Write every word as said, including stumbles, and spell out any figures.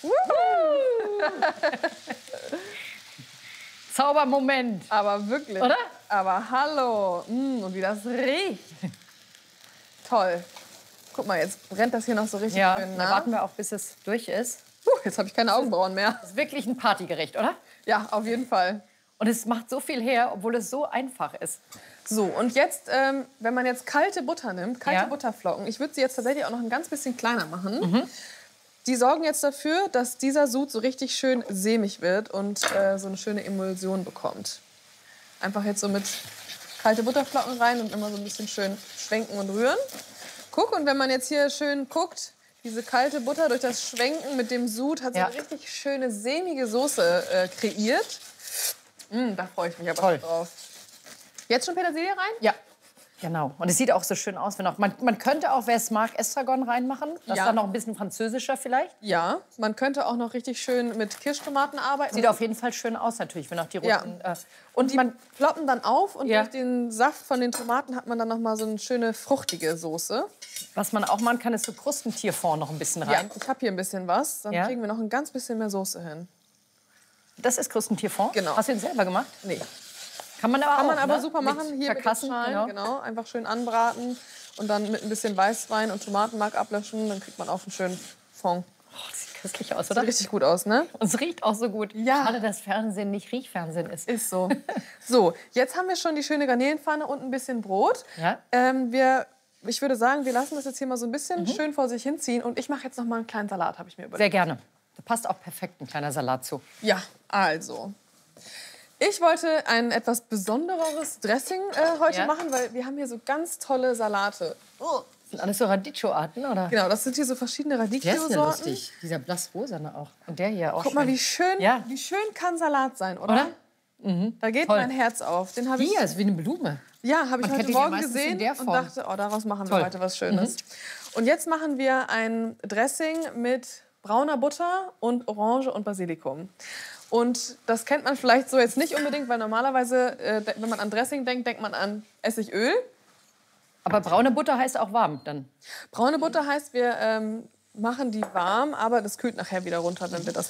Zaubermoment. Aber wirklich. Oder? Aber hallo. Mm, und wie das riecht. Toll. Guck mal, jetzt brennt das hier noch so richtig Ja, schön da nach. warten wir auch, bis es durch ist. Puh, jetzt habe ich keine Augenbrauen mehr. Das ist wirklich ein Partygericht, oder? Ja, auf jeden Fall. Und es macht so viel her, obwohl es so einfach ist. So, und jetzt, ähm, wenn man jetzt kalte Butter nimmt, kalte Ja. Butterflocken, ich würde sie jetzt tatsächlich auch noch ein ganz bisschen kleiner machen. Mhm. Die sorgen jetzt dafür, dass dieser Sud so richtig schön sämig wird und äh, so eine schöne Emulsion bekommt. Einfach jetzt so mit kalte Butterflocken rein und immer so ein bisschen schön schwenken und rühren. Guck, und wenn man jetzt hier schön guckt, diese kalte Butter durch das Schwenken mit dem Sud hat so Ja. eine richtig schöne sämige Soße äh, kreiert. Mm, da freue ich mich aber Toll. drauf. Jetzt schon Petersilie rein? Ja, genau. Und es sieht auch so schön aus. Wenn auch, man, man könnte auch, wer es mag, Estragon reinmachen. Das Ja. ist dann noch ein bisschen französischer vielleicht. Ja, man könnte auch noch richtig schön mit Kirschtomaten arbeiten. Sieht auf jeden Fall schön aus natürlich, wenn auch die Ja. roten... Äh, und die man, ploppen dann auf und Ja. durch den Saft von den Tomaten hat man dann noch mal so eine schöne fruchtige Soße. was man auch machen kann, ist so Krustentierfond noch ein bisschen Ja, rein. ich habe hier ein bisschen was. Dann Ja. kriegen wir noch ein ganz bisschen mehr Soße hin. Das ist Krustentierfond? Genau. Hast du den selber gemacht? Nee. Kann man aber Kann auch, man aber ne? super machen. Mit Hier Karkassen, mit den Schalen, genau. genau. Einfach schön anbraten und dann mit ein bisschen Weißwein und Tomatenmark ablöschen. Dann kriegt man auch einen schönen Fond. Oh, das sieht köstlich aus, oder? Sieht richtig gut aus, ne? Und es riecht auch so gut. Ja. Schade, dass Fernsehen nicht Riechfernsehen ist. Ist so. So, jetzt haben wir schon die schöne Garnelenpfanne und ein bisschen Brot. Ja. Ähm, wir, ich würde sagen, wir lassen das jetzt hier mal so ein bisschen Mhm. schön vor sich hinziehen. Und ich mache jetzt noch mal einen kleinen Salat, habe ich mir überlegt. Sehr gerne. Da passt auch perfekt ein kleiner Salat zu. Ja, also. Ich wollte ein etwas besondereres Dressing äh, heute Ja. machen, weil wir haben hier so ganz tolle Salate. Oh. Das sind alles so Radicchio-Arten, oder? Genau, das sind hier so verschiedene Der ist ja Radicchio-Sorten. lustig. Dieser blassrosane auch. Und der hier auch Guck mal, schön. wie schön, Ja. wie schön kann Salat sein, oder? Oder? Da geht Toll. mein Herz auf. Den habe ich, Hier ist wie eine Blume. ja, habe ich Man kennt heute die ja Morgen meistens in gesehen der und Form. dachte, oh, daraus machen Toll. wir heute was Schönes. Und jetzt machen wir ein Dressing mit brauner Butter und Orange und Basilikum. Und das kennt man vielleicht so jetzt nicht unbedingt, weil normalerweise, äh, wenn man an Dressing denkt, denkt man an Essigöl. Aber braune Butter heißt auch warm dann. Braune Butter heißt, wir ähm, machen die warm, aber das kühlt nachher wieder runter, wenn wir das